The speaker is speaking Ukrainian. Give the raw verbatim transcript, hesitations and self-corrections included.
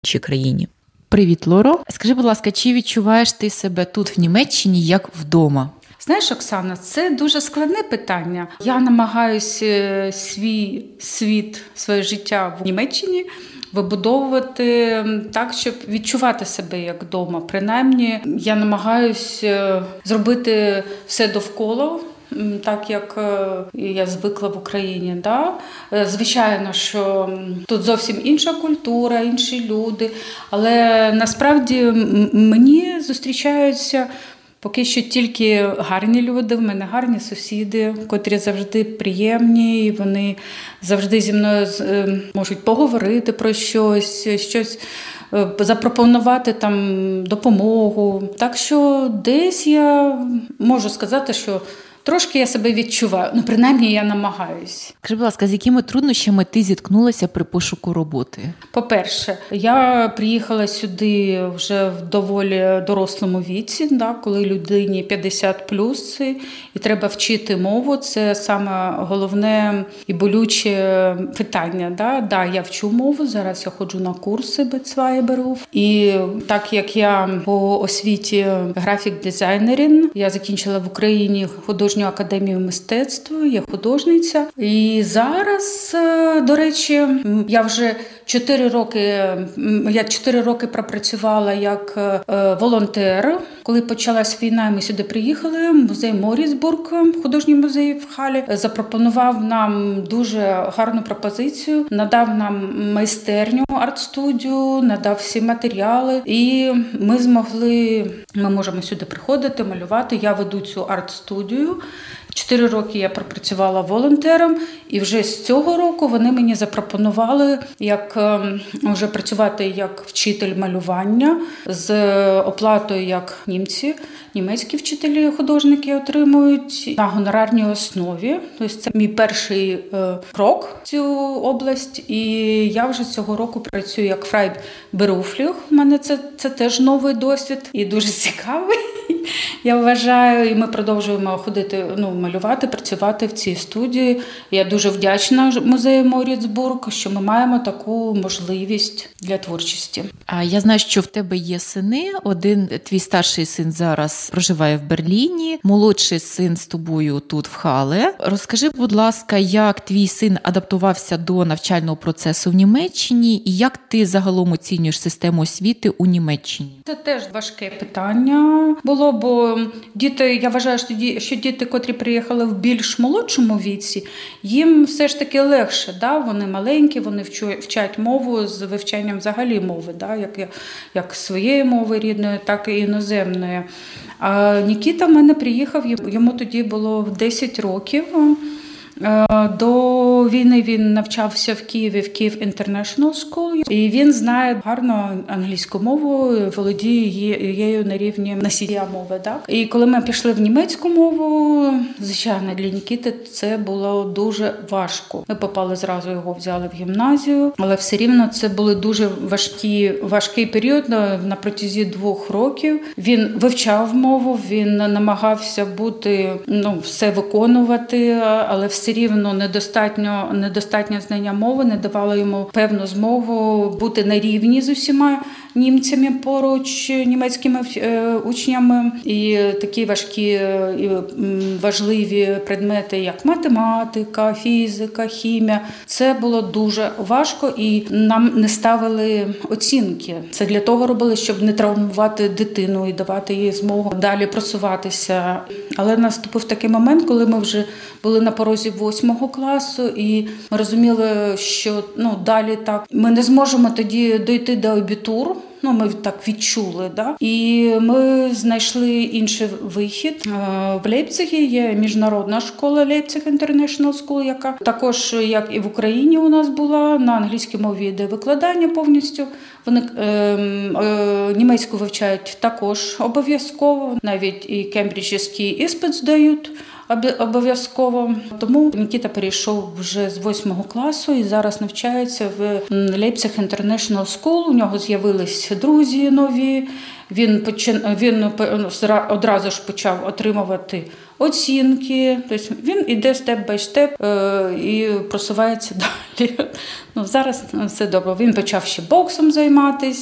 іншій країні. Привіт, Лоро. Скажи, будь ласка, чи відчуваєш ти себе тут в Німеччині як вдома? Знаєш, Оксана, це дуже складне питання. Я намагаюся свій світ, своє життя в Німеччині вибудовувати так, щоб відчувати себе як вдома. Принаймні, я намагаюся зробити все довкола, так як я звикла в Україні. Да? Звичайно, що тут зовсім інша культура, інші люди, але насправді мені зустрічаються поки що тільки гарні люди, в мене гарні сусіди, котрі завжди приємні, і вони завжди зі мною можуть поговорити про щось, щось запропонувати там допомогу. Так що десь я можу сказати, що трошки я себе відчуваю, ну, принаймні я намагаюсь. Скажи, будь ласка, з якими труднощами ти зіткнулася при пошуку роботи? По-перше, я приїхала сюди вже в доволі дорослому віці, да, коли людині п'ятдесят плюс, і треба вчити мову. Це саме головне і болюче питання. Да. Да, я вчу мову, зараз я ходжу на курси бі два беру. І так як я по освіті графік-дизайнерин, я закінчила в Україні художню академію мистецтва, я художниця. І зараз, до речі, я вже чотири роки, я чотири роки пропрацювала як волонтер. Коли почалась війна, ми сюди приїхали, музей Морісбург, художній музей в Халі, запропонував нам дуже гарну пропозицію, надав нам майстерню, арт-студію, надав всі матеріали, і ми змогли, ми можемо сюди приходити, малювати. Я веду цю арт-студію. Чотири роки я пропрацювала волонтером, і вже з цього року вони мені запропонували як вже працювати як вчитель малювання з оплатою, як німці, німецькі вчителі, художники отримують на гонорарній основі. Тобто це мій перший крок в цю область, і я вже цього року працюю як фрайберуфліх. У мене це, це теж новий досвід і дуже цікавий. Я вважаю, і ми продовжуємо ходити, ну, малювати, працювати в цій студії. Я дуже вдячна музею Морісбург, що ми маємо таку можливість для творчості. А я знаю, що в тебе є сини. Один, твій старший син зараз проживає в Берліні, молодший син з тобою тут в Хале. Розкажи, будь ласка, як твій син адаптувався до навчального процесу в Німеччині і як ти загалом оцінюєш систему освіти у Німеччині? Це теж важке питання було, бо діти, я вважаю, що діти, котрі приїхали в більш молодшому віці, їм все ж таки легше, да? Вони маленькі, вони вчать мову з вивчанням взагалі мови, да? як, як своєї мови рідної, так і іноземної. А Нікіта в мене приїхав, йому тоді було десять років. До війни він навчався в Києві, в Київ International School, і він знає гарно англійську мову, володіє її на рівні носія мови. Так? І коли ми пішли в німецьку мову, звичайно, для Нікіти це було дуже важко. Ми попали зразу, його взяли в гімназію, але все рівно це були дуже важкі, важкий період на, на протязі двох років. Він вивчав мову, він намагався бути, ну, все виконувати, але все рівно недостатньо, недостатнє знання мови не давало йому певну змогу бути на рівні з усіма німцями поруч, німецькими учнями. І такі важкі і важливі предмети, як математика, фізика, хімія. Це було дуже важко і нам не ставили оцінки. Це для того робили, щоб не травмувати дитину і давати їй змогу далі просуватися. Але наступив такий момент, коли ми вже були на порозі восьмого класу, і ми розуміли, що ну, далі так ми не зможемо тоді дойти до абітур. Ну, ми так відчули, да? І ми знайшли інший вихід. В Лейпцигі є міжнародна школа Leipzig International School, яка також, як і в Україні у нас була, на англійській мові йде викладання повністю. Вони е, е, німецьку вивчають також обов'язково, навіть і кембриджський іспит здають. обов'язково. Тому Нікіта перейшов вже з восьмого класу і зараз навчається в Leipzig International School. У нього з'явились друзі нові. Він, почин... він одразу ж почав отримувати оцінки. Тобто він йде степ бай степ і просувається далі. Ну, зараз все добре. Він почав ще боксом займатися.